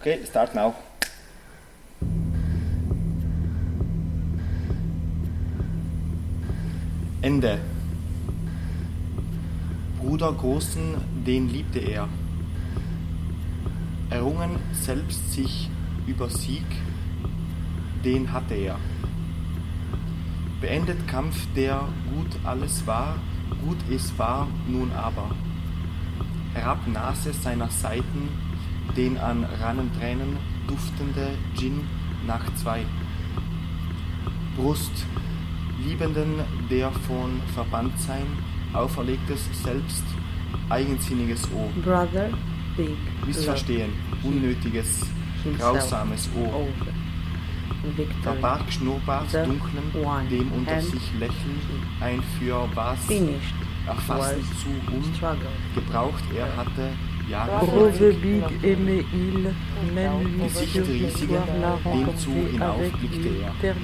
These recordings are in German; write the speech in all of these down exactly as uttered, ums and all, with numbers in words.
Okay, start now. Ende. Bruder Großen, den liebte er. Errungen selbst sich über Sieg, den hatte er. Beendet Kampf, der gut alles war, gut es war nun aber. Herab Nase seiner Seiten, den an Rannentränen duftende Gin nach zwei. Brust, Liebenden, der von Verbanntsein auferlegtes selbst, eigensinniges O. Brother, big, Missverstehen, unnötiges, grausames O. Verbarg Schnurrbart dunklem, dem unter sich lächeln, ein für was erfassen zu um, gebraucht er hatte Jahre Gesicht riesigen, dem zu hinaufblickte er.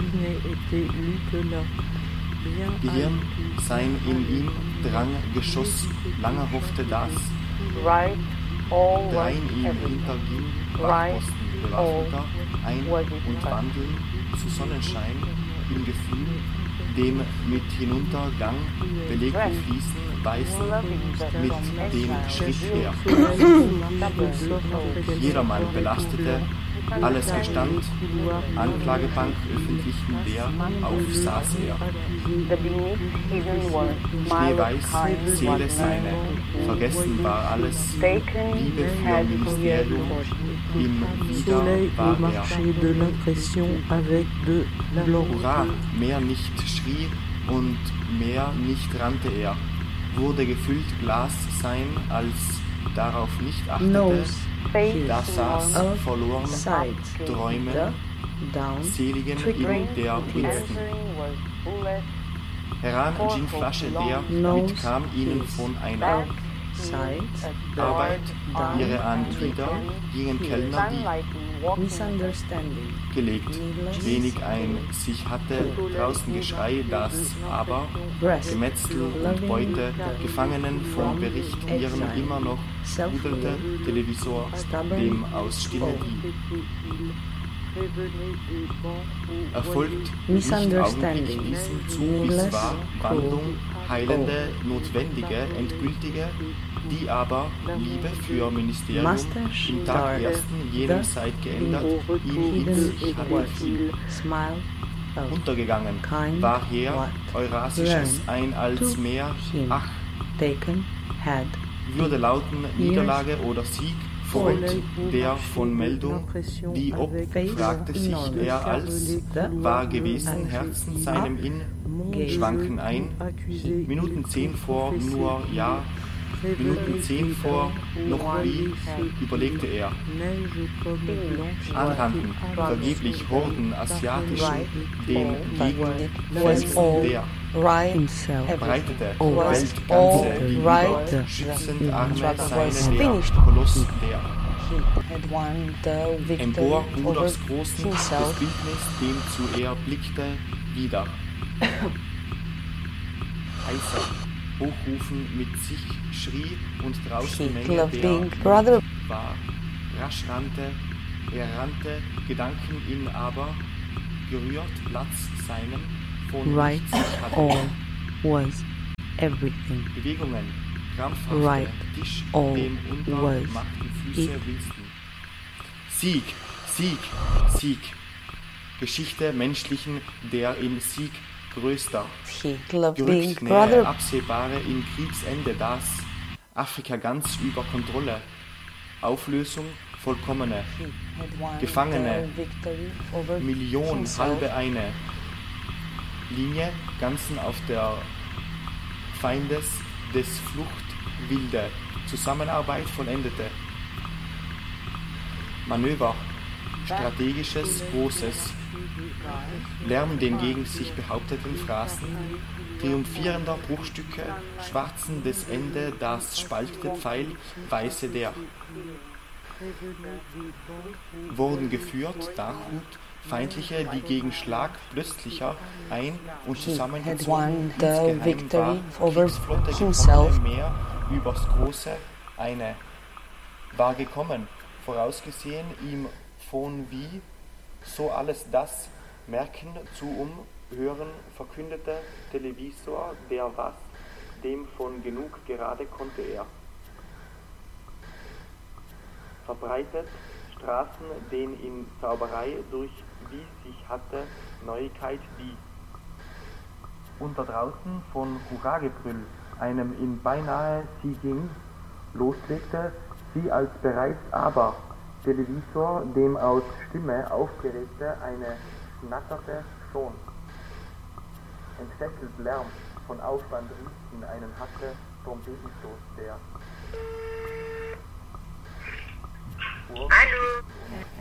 Gehirn, sein in ihm drang Geschoss, lange hoffte das, drein ihm hinterging, Wachposten bewaffneter, ein und wandeln zu Sonnenschein im Gefühl, dem mit Hinuntergang belegten Fließen weißen, mit dem Schritt her. Jedermann belastete, alles gestand, Anklagebank öffentlichen der, auf saß er. Schneeweiß, Seele seine, vergessen war alles, Liebe für Ministerium, im Wieder war er. Hurra, mehr nicht schrie und mehr nicht rannte er, wurde gefüllt Glas sein, als darauf nicht achtete, da saß verloren, Träumen, seligen in der Winston. Heran Ginflasche, der mitkam ihnen von einer Arbeit, ihre Anglieder gingen Kellner, die gelegt, wenig ein sich hatte, draußen Geschrei, das aber Gemetzel und Beute, Gefangenen vom Bericht ihren immer noch rudelte, Televisor, dem aus Stimme die. Erfolgt nicht augenblicklich diesem zu, bis war Wandlung, heilende, notwendige, endgültige, die aber Liebe für Ministerium im Tag ersten jenem Zeit geändert, ihm in sich hatte viel. Untergegangen war her Eurasisches ein als mehr, ach, würde lauten Niederlage oder Sieg, Freund der von Meldung, die ob, fragte sich er als, war gewesen, Herzen seinem in, schwanken ein, Minuten zehn vor, nur ja, Minuten zehn vor, noch wie, überlegte er. Anrannten, vergeblich Horden asiatischen, dem Gegend, Felsen der. Breitete, Weltganze gegenüber, schützend Arme seine der, Koloss der. Empor Bruders Großen, das Bildnis, dem zu er blickte, wieder. Heißer, hochrufen mit sich, schrie und draußen Menge der war. Rasch rannte, er rannte, Gedanken ihn aber, gerührt Platz seinem, von right nichts all was everything. Bewegungen, krampfhafte, Right Tisch, all dem unter was machten Füße it. Winston. Sieg, Sieg, Sieg. Geschichte menschlichen, der im Sieg größter. Gerückt nähe absehbare im Kriegsende das, Afrika ganz über Kontrolle. Auflösung vollkommene. Gefangene, Million, halbe eine. Linie, ganzen auf der Feindes des Fluchtwilde. Zusammenarbeit vollendete. Manöver, strategisches, großes. Lärm den gegen sich behaupteten Phrasen, triumphierender Bruchstücke, schwarzen des Ende, das spaltete Pfeil, weiße der. Wurden geführt, Dachhut, feindliche, die gegen Schlag plötzlicher ein- und zusammengezogen insgeheim war, Kriegsflotte Gefangene mehr übers Große, eine war gekommen, vorausgesehen, ihm von wie so alles das merken zu umhören, verkündete Televisor, der was, dem von genug gerade konnte er. Verbreitet Straßen, den in Zauberei durch wie sich hatte Neuigkeit die. Unter draußen von Hurragebrüll, einem in beinahe sie ging, loslegte sie als bereits aber Televisor, dem aus Stimme aufgeregte eine schnatterte schon. Entfesselt Lärm von Aufwand rief in einen Hacke Trompetenstoß, der Hallo.